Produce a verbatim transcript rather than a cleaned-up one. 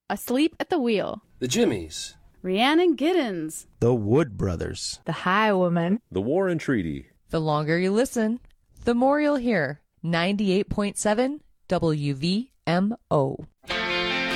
Asleep at the Wheel, The Jimmies, Rhiannon Giddens, The Wood Brothers, The Highwoman, The War and Treaty. The longer you listen, the more you'll hear. ninety-eight point seven W V M O.